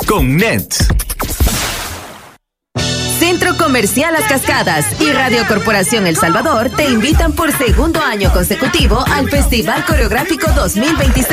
con NET. Centro Comercial Las Cascadas y Radio Corporación El Salvador te invitan por segundo año consecutivo al Festival Coreográfico 2026,